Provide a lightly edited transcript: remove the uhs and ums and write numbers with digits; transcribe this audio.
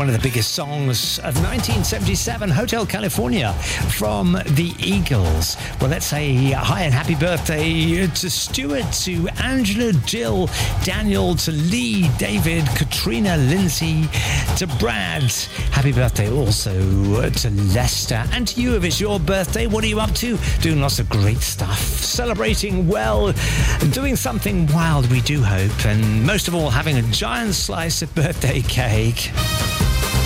one of the biggest songs of 1977, Hotel California from the Eagles. Well, let's say hi and happy birthday to Stuart, to Angela, Jill, Daniel, to Lee, David, Katrina, Lindsay, to Brad. Happy birthday also to Lester, and to you if it's your birthday. What are you up to? Doing lots of great stuff, celebrating well, doing something wild, we do hope, and most of all having a giant slice of birthday cake.